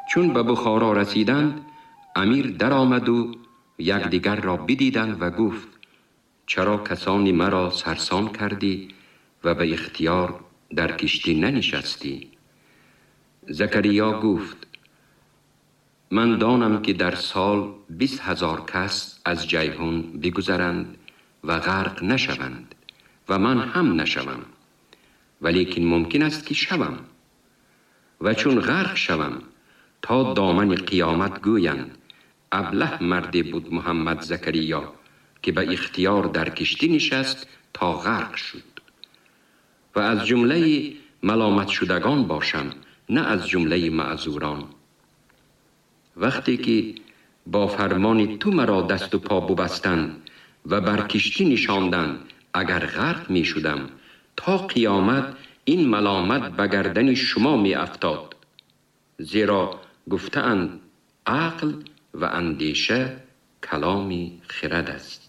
چون به بخارا رسیدند، امیر در آمد و یکدیگر را بدیدند و گفت: چرا کسانی مرا سرسام کردی و به اختیار در کشتی ننشستی؟ زکریا گفت: من دانم که در سال 20,000 کس از جیحون بگذرند و غرق نشوند و من هم نشوم، ولیکن ممکن است که شوم. و چون غرق شوم تا دامن قیامت گویند ابله مردی بود محمد زکریا که به اختیار در کشتی نشست تا غرق شد، و از جمله ملامت شدگان باشم، نه از جمله معذوران. وقتی که با فرمان تو مرا دست و پا ببستند و بر کشتی نشاندند، اگر غرق می شدم تا قیامت این ملامت به گردن شما می افتاد، زیرا گفتند عقل و اندیشه کلامی خرد است.